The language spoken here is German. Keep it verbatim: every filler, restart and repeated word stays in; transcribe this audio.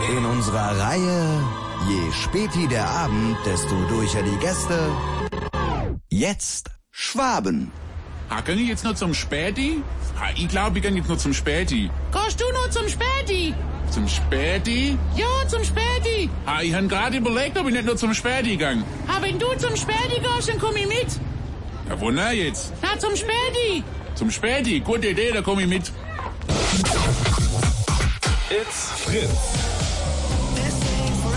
In unserer Reihe Je späti der Abend, desto durcher die Gäste. Jetzt Schwaben. Ha, kann ich jetzt noch zum Späti? Ha, ich glaube, ich kann jetzt noch zum Späti. Gehst du noch zum Späti? Zum Späti? Ja, zum Späti. Ha, ich habe gerade überlegt, ob ich nicht nur zum Späti gang. Aber wenn du zum Späti gehst, dann komm ich mit. Ja, wo na jetzt? Na, zum Späti. Zum Späti? Gute Idee, da komm ich mit. It's Fritz.